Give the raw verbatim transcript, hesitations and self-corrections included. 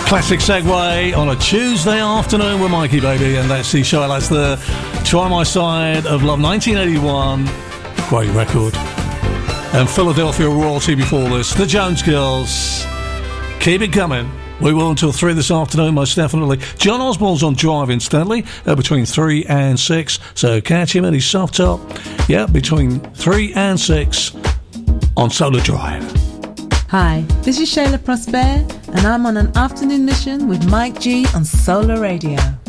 Classic segue on a Tuesday afternoon with Mikey Baby, and that's the show. That's the Try My Side of Love, nineteen eighty-one. Great record. And Philadelphia Royalty before this. The Jones Girls. Keep it coming. We will until three this afternoon, most definitely. John Osborne's on Drive instantly uh, between three and six. So catch him in his soft top. Yeah, between three and six on Solar Drive. Hi, this is Shayla Prosper, and I'm on an afternoon mission with Mike G on Solar Radio.